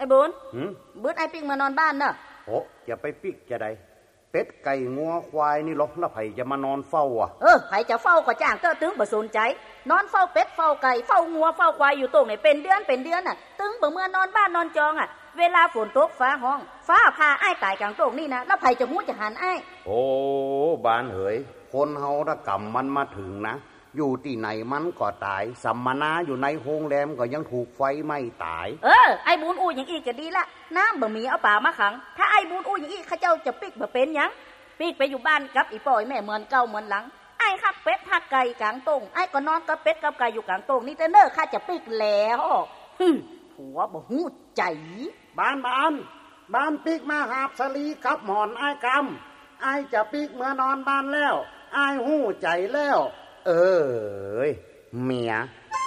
อ้บุญบืดไอ้ปิ๊กมานอนบ้านเนอะโอ้อย่าไปปิ๊กจะได้เป็ดไก่งัวควายนี่หรอกแล้วไผจะมานอนเฝ้าอ่ะไผจะเฝ้าก็จ้างเต้อตึงบ่สนใจนอนเฝ้าเป็ดเฝ้าไก่เฝ้างัวเฝ้าควายอยู่ตรงไหนเป็นเดือนน่ะตึงบ่เมื่อนอนบ้านนอนจองอ่ะเวลาฝนตกฟ้าห้องฟ้าพาอ้ายตายกลางตรงนี่นะแล้วไผจะมู้จะหันอ้ายโอ้บ้านเหยคนเฮาถ้ากรรมมันมาถึงนะอยู่ที่ไหนมันก็ตายสัมมนาอยู่ในโรงแรมก็ยังถูกไฟไหม้ตายไอ้บุญอู้อย่างอีกก็ดีละน้ำบ่มีเอาป่ามาขังถ้าไอ้บุญอู้อย่างอีเขาเจ้าจะปิ๊กบ่เป็นหยังปิ๊กไปอยู่บ้านกับอีป่อยแม่เหมือนเก่าเหมือนหลังไอ้ฮักเป็ดฮักไก่กลางตรงไอ้ก็นอนกับเป็ดกับไก่อยู่กลางตรงนี่แต่เน้อข้าจะปิ๊กแล้วผัวบ่ฮู้ใจบ้านปิ๊กมาหาบสลีกับหมอนไอ้กำไอ้จะปิ๊กเมื่อนอนบ้านแล้วไอ้ฮู้ใจแล้วเมีย